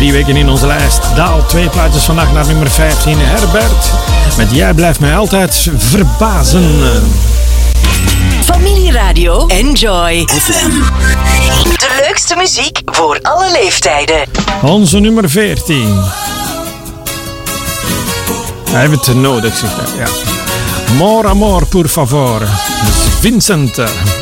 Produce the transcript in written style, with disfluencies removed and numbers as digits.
3 weken in onze lijst. Daalt 2 plaatjes vandaag naar nummer 15. Herbert met Jij blijft mij altijd verbazen. Familieradio Enjoy FM. De leukste muziek voor alle leeftijden. Onze nummer 14. Hij heeft het nodig, zeg hij. Ja. More amor, por favor. Dus Vincent.